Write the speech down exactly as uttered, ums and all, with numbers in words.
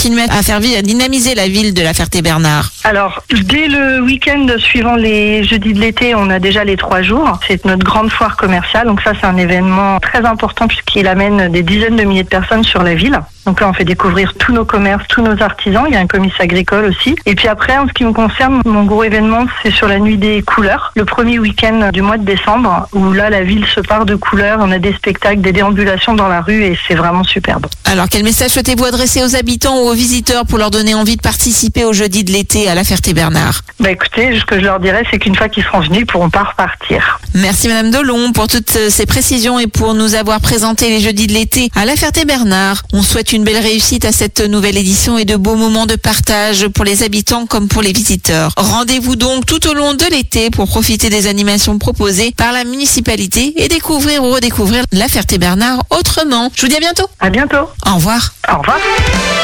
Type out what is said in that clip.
continuer à faire vivre, à dynamiser la ville de La Ferté-Bernard? Alors, dès le week-end suivant les jeudis de l'été, on a déjà les trois jours. C'est notre grande foire commerciale. Donc ça, c'est un événement très important puisqu'il amène des dizaines de milliers de personnes sur la ville. Donc là, on fait découvrir tous nos commerces, tous nos artisans. Il y a un commerce agricole aussi. Et puis après, en ce qui me concerne, mon gros événement, c'est sur la nuit des couleurs, le premier week-end du mois de décembre, où là, la ville se part de couleurs. On a des spectacles, des déambulations dans la rue et c'est vraiment superbe. Alors, quel message souhaitez-vous adresser aux habitants ou aux visiteurs pour leur donner envie de participer au jeudi de l'été à La Ferté-Bernard? Bah écoutez, ce que je leur dirais, c'est qu'une fois qu'ils seront venus, ils pourront pas repartir. Merci Madame Delon pour toutes ces précisions et pour nous avoir présenté les jeudis de l'été à La Ferté-Bernard. On souhaite une belle réussite à cette nouvelle édition et de beaux moments de partage pour les habitants comme pour les visiteurs. Rendez-vous donc tout au long de l'été pour profiter des animations proposées par la municipalité et découvrir ou redécouvrir La Ferté-Bernard autrement. Je vous dis à bientôt. À bientôt. Au revoir. Au revoir.